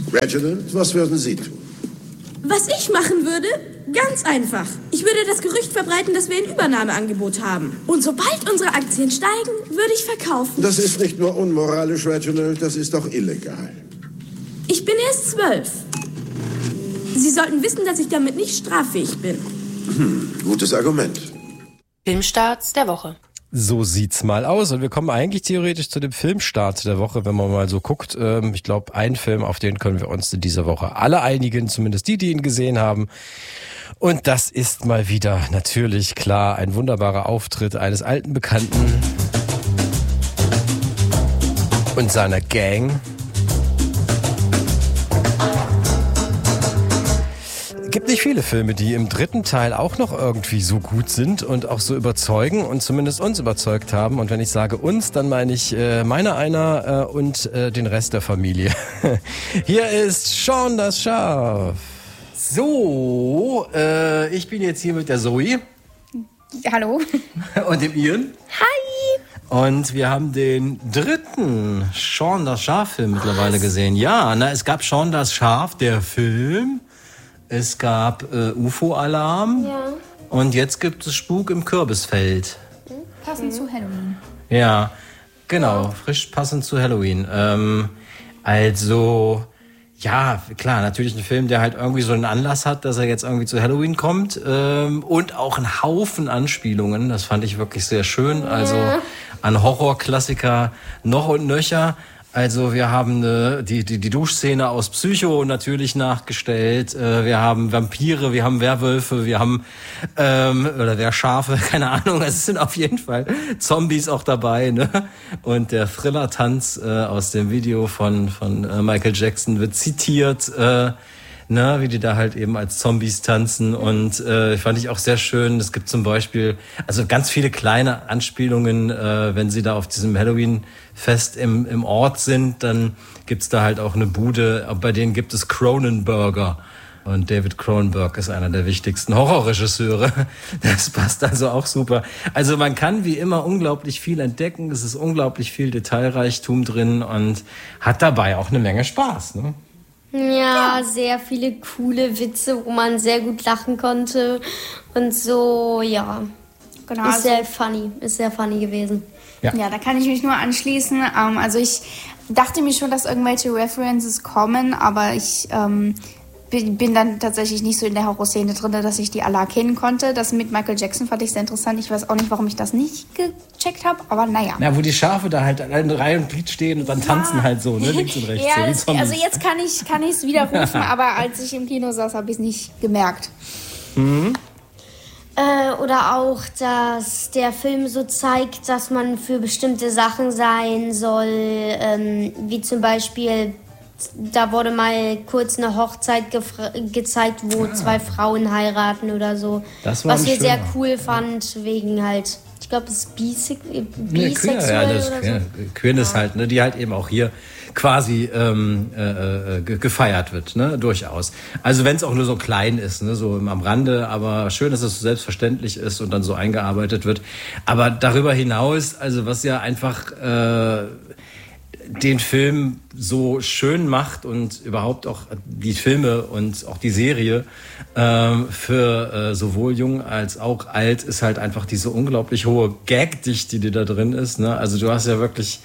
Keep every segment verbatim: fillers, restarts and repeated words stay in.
Reginald, was würden Sie tun? Was ich machen würde? Ganz einfach. Ich würde das Gerücht verbreiten, dass wir ein Übernahmeangebot haben. Und sobald unsere Aktien steigen, würde ich verkaufen. Das ist nicht nur unmoralisch, Reginald, das ist auch illegal. Ich bin erst zwölf. Sie sollten wissen, dass ich damit nicht straffähig bin. Hm, gutes Argument. Filmstarts der Woche. So sieht's mal aus. Und wir kommen eigentlich theoretisch zu dem Filmstart der Woche, wenn man mal so guckt. Ähm, ich glaube, ein Film, auf den können wir uns in dieser Woche alle einigen, zumindest die, die ihn gesehen haben. Und das ist mal wieder natürlich klar ein wunderbarer Auftritt eines alten Bekannten und seiner Gang. Es gibt nicht viele Filme, die im dritten Teil auch noch irgendwie so gut sind und auch so überzeugen und zumindest uns überzeugt haben. Und wenn ich sage uns, dann meine ich äh, meiner einer äh, und äh, den Rest der Familie. Hier ist Shaun das Schaf. So, äh, ich bin jetzt hier mit der Zoe. Hallo. Und dem Ian. Hi. Und wir haben den dritten Shaun das Schaf-Film mittlerweile gesehen. Ja, na, es gab Shaun das Schaf, der Film. Es gab äh, U F O-Alarm. Ja. Und jetzt gibt es Spuk im Kürbisfeld. Passend mhm. zu Halloween. Ja, genau, frisch passend zu Halloween. Ähm, also, ja, klar, natürlich ein Film, der halt irgendwie so einen Anlass hat, dass er jetzt irgendwie zu Halloween kommt. Ähm, und auch einen Haufen Anspielungen, das fand ich wirklich sehr schön. Also an Horrorklassiker noch und nöcher. Also wir haben eine, die, die, die Duschszene aus Psycho natürlich nachgestellt. Äh, wir haben Vampire, wir haben Werwölfe, wir haben ähm, oder Wehrschafe, keine Ahnung. Es sind auf jeden Fall Zombies auch dabei, ne? Und der Thriller-Tanz äh, aus dem Video von von äh, Michael Jackson wird zitiert. Äh, Ne, wie die da halt eben als Zombies tanzen und äh, fand ich auch sehr schön. Es gibt zum Beispiel also ganz viele kleine Anspielungen, äh, wenn sie da auf diesem Halloween-Fest im, im Ort sind, dann gibt's da halt auch eine Bude, bei denen gibt es Cronenberger. Und David Cronenberg ist einer der wichtigsten Horrorregisseure. Das passt also auch super. Also man kann wie immer unglaublich viel entdecken. Es ist unglaublich viel Detailreichtum drin und hat dabei auch eine Menge Spaß, ne? Ja, ja, sehr viele coole Witze, wo man sehr gut lachen konnte und so, ja. Genau, ist also sehr funny, ist sehr funny gewesen. Ja, ja, da kann ich mich nur anschließen. Ähm, also ich dachte mir schon, dass irgendwelche References kommen, aber ich ähm, bin, bin dann tatsächlich nicht so in der Horrorszene drin, dass ich die alle erkennen konnte. Das mit Michael Jackson fand ich sehr interessant. Ich weiß auch nicht, warum ich das nicht gecheckt habe, aber naja. Na, wo die Schafe da halt in Reihe und Glied stehen und dann ja. tanzen halt so, ne, links und rechts. Ja, so, also jetzt kann ich kann ich es widerrufen, aber als ich im Kino saß, habe ich es nicht gemerkt. Mhm. Äh, oder auch, dass der Film so zeigt, dass man für bestimmte Sachen sein soll, ähm, wie zum Beispiel, da wurde mal kurz eine Hochzeit gefra- gezeigt, wo ah. zwei Frauen heiraten oder so. Das war was wir schöner. sehr cool fand, wegen halt, ich glaube, es ist bise- bisexuell ja, queer, ja, das oder queer, so. Queerness ja. halt, ne, die halt eben auch hier quasi ähm, äh, äh, gefeiert wird, ne, durchaus. Also wenn es auch nur so klein ist, ne, so am Rande, aber schön, dass es so selbstverständlich ist und dann so eingearbeitet wird. Aber darüber hinaus, also was ja einfach äh, den Film so schön macht und überhaupt auch die Filme und auch die Serie ähm, für äh, sowohl jung als auch alt ist halt einfach diese unglaublich hohe Gagdichte, die da drin ist. Ne? Also du hast ja wirklich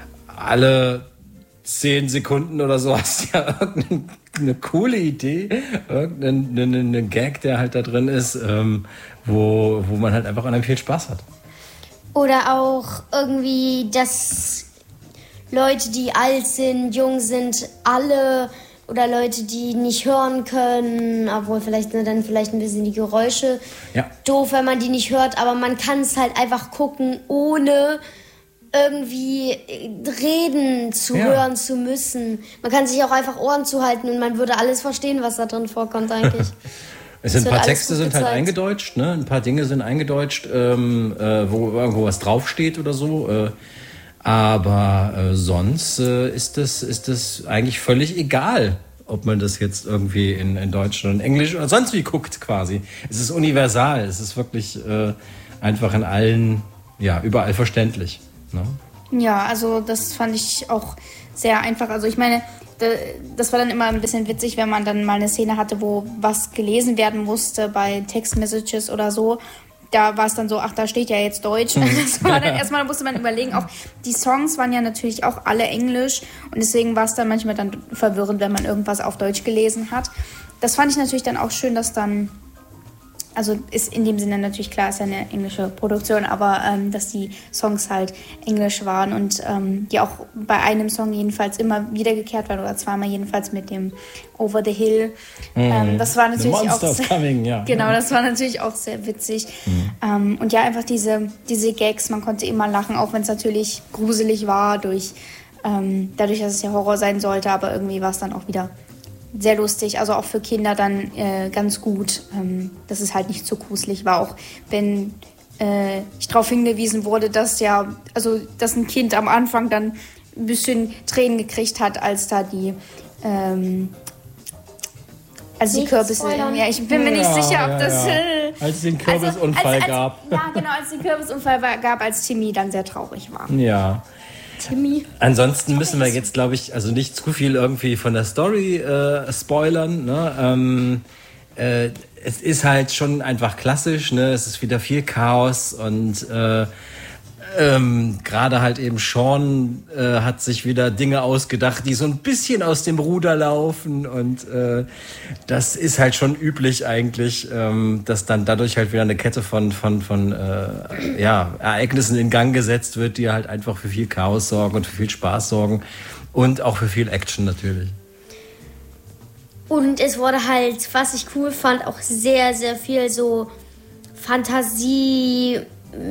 alle zehn Sekunden oder so hast ja irgendeine coole Idee, irgendeinen Gag, der halt da drin ist, ähm, wo, wo man halt einfach an einem viel Spaß hat. Oder auch irgendwie, dass Leute, die alt sind, jung sind, alle oder Leute, die nicht hören können, obwohl vielleicht ne, dann vielleicht ein bisschen die Geräusche ja. doof, wenn man die nicht hört, aber man kann es halt einfach gucken, ohne irgendwie reden zu ja. hören zu müssen. Man kann sich auch einfach Ohren zuhalten und man würde alles verstehen, was da drin vorkommt eigentlich. Es sind ein paar Texte sind halt eingedeutscht, ne? Ein paar Dinge sind eingedeutscht, ähm, äh, wo irgendwo was draufsteht oder so. Äh, aber äh, sonst äh, ist das ist das eigentlich völlig egal, ob man das jetzt irgendwie in, in Deutsch oder in Englisch oder sonst wie guckt quasi. Es ist universal, es ist wirklich äh, einfach in allen, ja, überall verständlich. Ne? Ja, also das fand ich auch sehr einfach. Also ich meine, das war dann immer ein bisschen witzig, wenn man dann mal eine Szene hatte, wo was gelesen werden musste bei Text-Messages oder so. Da war es dann so, ach, da steht ja jetzt Deutsch. Das war dann erstmal, musste man überlegen. Auch die Songs waren ja natürlich auch alle Englisch und deswegen war es dann manchmal dann verwirrend, wenn man irgendwas auf Deutsch gelesen hat. Das fand ich natürlich dann auch schön, dass dann, also ist in dem Sinne natürlich klar, ist ja eine englische Produktion, aber ähm, dass die Songs halt englisch waren und ähm, die auch bei einem Song jedenfalls immer wiedergekehrt waren oder zweimal jedenfalls mit dem Over the Hill. Mm. Ähm, das war natürlich auch sehr, coming, ja. Genau, das war natürlich auch sehr witzig. Mm. Ähm, und ja, einfach diese, diese Gags, man konnte immer lachen, auch wenn es natürlich gruselig war, durch, ähm, dadurch, dass es ja Horror sein sollte, aber irgendwie war es dann auch wieder sehr lustig, also auch für Kinder dann äh, ganz gut, ähm, dass es halt nicht zu gruselig war, auch wenn äh, ich darauf hingewiesen wurde, dass ja, also dass ein Kind am Anfang dann ein bisschen Tränen gekriegt hat, als da die ähm, als die Kürbisse, ja, ich bin mir nicht ja, sicher, ob ja, das... Ja. Äh, als es den Kürbisunfall also, als, als, gab. Ja, genau, als es den Kürbisunfall gab, als Timmy dann sehr traurig war. Ja. Timmy. Ansonsten müssen wir jetzt, glaube ich, also nicht zu viel irgendwie von der Story äh, spoilern. Ne? Ähm, äh, es ist halt schon einfach klassisch. Ne? Es ist wieder viel Chaos und äh, ähm, gerade halt eben Sean äh, hat sich wieder Dinge ausgedacht, die so ein bisschen aus dem Ruder laufen und äh, das ist halt schon üblich eigentlich, ähm, dass dann dadurch halt wieder eine Kette von von von äh, ja, Ereignissen in Gang gesetzt wird, die halt einfach für viel Chaos sorgen und für viel Spaß sorgen und auch für viel Action natürlich. Und es wurde halt, was ich cool fand, auch sehr, sehr viel so Fantasie,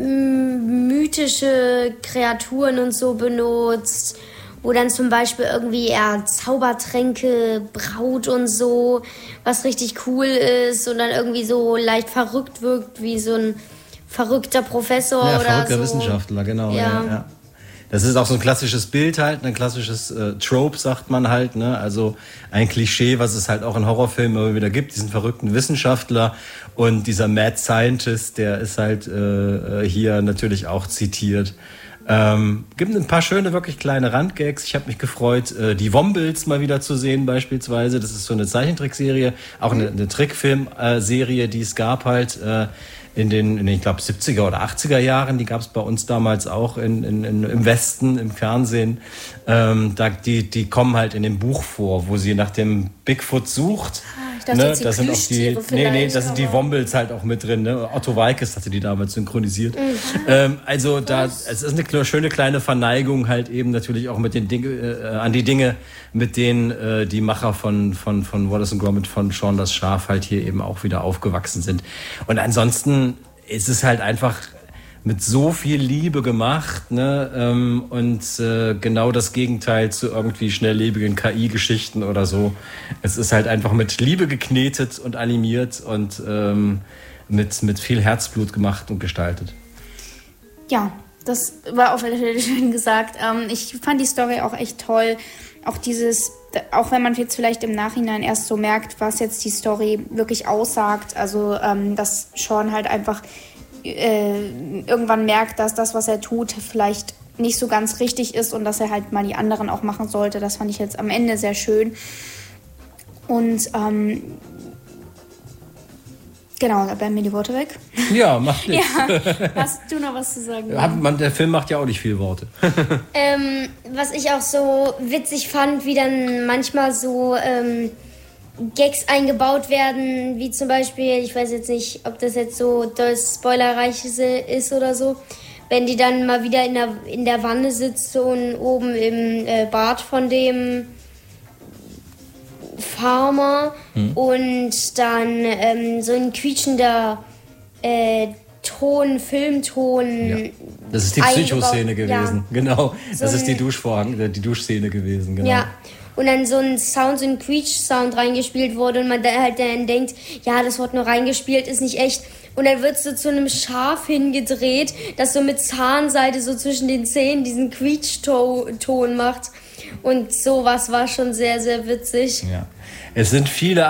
mythische Kreaturen und so benutzt, wo dann zum Beispiel irgendwie er Zaubertränke braut und so, was richtig cool ist und dann irgendwie so leicht verrückt wirkt, wie so ein verrückter Professor ja, oder verrückter so. Wissenschaftler, genau. Ja. Ja, ja. Das ist auch so ein klassisches Bild halt, ein klassisches äh, Trope, sagt man halt, ne? Also ein Klischee, was es halt auch in Horrorfilmen immer wieder gibt, diesen verrückten Wissenschaftler und dieser Mad Scientist, der ist halt äh, hier natürlich auch zitiert. Ähm, gibt ein paar schöne, wirklich kleine Randgags. Ich habe mich gefreut, äh, die Wombles mal wieder zu sehen beispielsweise. Das ist so eine Zeichentrickserie, auch eine, eine Trickfilmserie, die es gab halt äh, in den, in den ich glaube, siebziger oder achtziger Jahren. Die gab es bei uns damals auch in, in, in, im Westen, im Fernsehen. Ähm, da, die, die kommen halt in dem Buch vor, wo sie nach dem Bigfoot sucht. Ich dachte, ne? jetzt die Das sind auch die, nee, nee, das sind die aber- Wombles halt auch mit drin. Ne? Otto Walkes hatte die damals synchronisiert. Ähm, also da, es ist eine kle- schöne kleine Verneigung halt eben natürlich auch mit den Dinge, äh, an die Dinge, mit denen äh, die Macher von, von, von Wallace and Gromit, von Shaun das Schaf halt hier eben auch wieder aufgewachsen sind. Und ansonsten ist es halt einfach mit so viel Liebe gemacht, ne? ähm, und äh, genau das Gegenteil zu irgendwie schnelllebigen K I-Geschichten oder so. Es ist halt einfach mit Liebe geknetet und animiert und ähm, mit, mit viel Herzblut gemacht und gestaltet. Ja, das war auf alle Fälle schön gesagt. Ähm, ich fand die Story auch echt toll. Auch dieses, auch wenn man jetzt vielleicht im Nachhinein erst so merkt, was jetzt die Story wirklich aussagt. Also, ähm, dass Sean halt einfach äh, irgendwann merkt, dass das, was er tut, vielleicht nicht so ganz richtig ist und dass er halt mal die anderen auch machen sollte. Das fand ich jetzt am Ende sehr schön. Und ähm, genau, da bleiben mir die Worte weg. Ja, macht nichts. Ja, hast du noch was zu sagen? Hat man, der Film macht ja auch nicht viel Worte. Ähm, was ich auch so witzig fand, wie dann manchmal so ähm, Gags eingebaut werden, wie zum Beispiel, ich weiß jetzt nicht, ob das jetzt so das spoilerreich ist oder so, wenn die dann mal wieder in der, in der Wanne sitzt und oben im äh, Bad von dem Farmer hm. und dann ähm, so ein quietschender äh, Ton, Filmton. Ja. Das ist die Psycho-Szene gewesen, ja. Genau. So das ist die ein- Duschvorhang, die Duschszene gewesen, genau. Ja. Und dann so ein Sound, so ein Quietsch-Sound reingespielt wurde und man dann halt dann denkt, ja, das wurde nur reingespielt, ist nicht echt. Und dann wird so zu einem Schaf hingedreht, das so mit Zahnseide so zwischen den Zähnen diesen Quietschton macht. Und sowas war schon sehr, sehr witzig. Ja. Es sind viele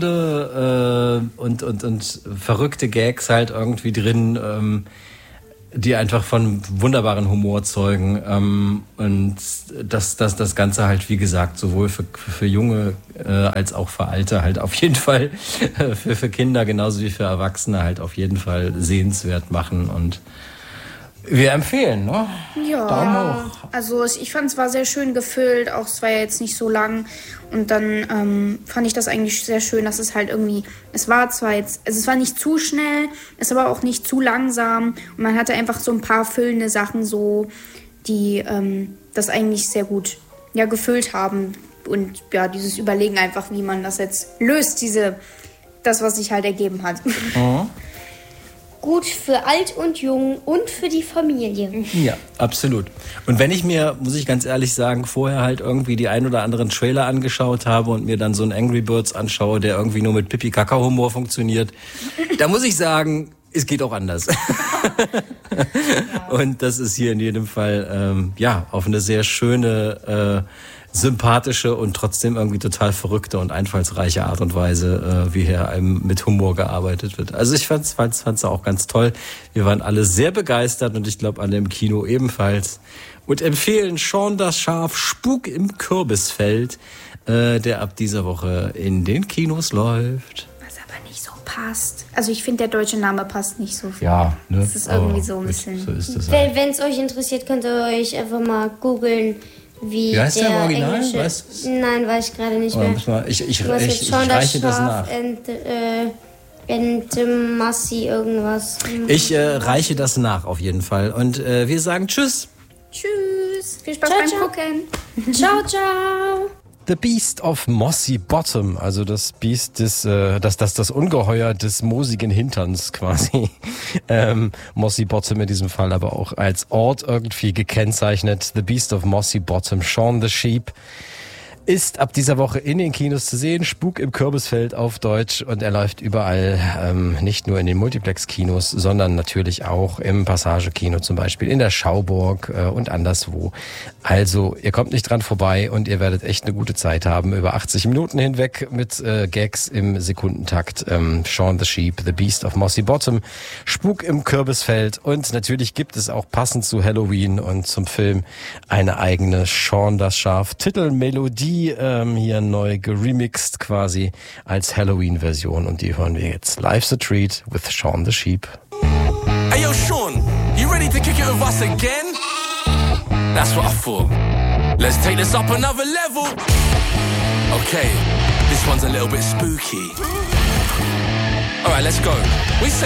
absurde äh, und, und, und verrückte Gags halt irgendwie drin. Ähm, die einfach von wunderbaren Humor zeugen. Ähm, und dass das, das Ganze halt, wie gesagt, sowohl für, für Junge äh, als auch für Alte halt auf jeden Fall, äh, für, für Kinder genauso wie für Erwachsene halt auf jeden Fall sehenswert machen. Und wir empfehlen, ne? Ja, Daumen hoch. Also ich fand es war sehr schön gefüllt, auch es war ja jetzt nicht so lang. Und dann ähm, fand ich das eigentlich sehr schön, dass es halt irgendwie, es war zwar jetzt, also es war nicht zu schnell, es war auch nicht zu langsam. Und man hatte einfach so ein paar füllende Sachen so, die ähm, das eigentlich sehr gut ja, gefüllt haben. Und ja, dieses Überlegen einfach, wie man das jetzt löst, diese, das, was sich halt ergeben hat. Mhm. Gut für alt und jung und für die Familie. Ja, absolut. Und wenn ich mir, muss ich ganz ehrlich sagen, vorher halt irgendwie die ein oder anderen Trailer angeschaut habe und mir dann so einen Angry Birds anschaue, der irgendwie nur mit Pipi-Kaka-Humor funktioniert, da muss ich sagen, es geht auch anders. Und das ist hier in jedem Fall, ähm, ja, auf eine sehr schöne, äh, sympathische und trotzdem irgendwie total verrückte und einfallsreiche Art und Weise, äh, wie hier einem mit Humor gearbeitet wird. Also ich fand's, fand's, fand's auch ganz toll. Wir waren alle sehr begeistert und ich glaube alle im Kino ebenfalls. Und empfehlen Shaun das Schaf, Spuk im Kürbisfeld, äh, der ab dieser Woche in den Kinos läuft. Was aber nicht so passt. Also ich finde, der deutsche Name passt nicht so viel. Ja, ne? Das ist irgendwie Aber so ein gut, bisschen... So ist das halt. Wenn es euch interessiert, könnt ihr euch einfach mal googeln, wie, Wie heißt der der im Original? englische... Weißt du's? Nein, weiß ich gerade nicht Oder mehr. müssen wir- Ich, ich, Du hast ich, jetzt ich schon reiche das Schaf nach. Ent, äh, Entmassi irgendwas. Ich äh, reiche das nach auf jeden Fall. Und äh, wir sagen Tschüss. Tschüss. Viel Spaß Ciao, beim ciao. Gucken. Ciao, ciao. The Beast of Mossy Bottom, also das Biest des, äh, das, das, das Ungeheuer des moosigen Hinterns quasi. ähm, Mossy Bottom in diesem Fall aber auch als Ort irgendwie gekennzeichnet. The Beast of Mossy Bottom, Shaun the Sheep, ist ab dieser Woche in den Kinos zu sehen. Spuk im Kürbisfeld auf Deutsch und er läuft überall, ähm, nicht nur in den Multiplex-Kinos, sondern natürlich auch im Passage-Kino zum Beispiel, in der Schauburg äh, und anderswo. Also ihr kommt nicht dran vorbei und ihr werdet echt eine gute Zeit haben, über achtzig Minuten hinweg mit äh, Gags im Sekundentakt. Ähm, Shaun the Sheep, The Beast of Mossy Bottom, Spuk im Kürbisfeld und natürlich gibt es auch passend zu Halloween und zum Film eine eigene Shaun das Schaf Titelmelodie, ähm, hier neu geremixed quasi als Halloween-Version und die hören wir jetzt. Life's a Treat with Shaun the Sheep. Hey yo, Sean, you ready to kick it with us again? That's what I thought. Let's take this up another level. Okay, this one's a little bit spooky. Alright, let's go. We say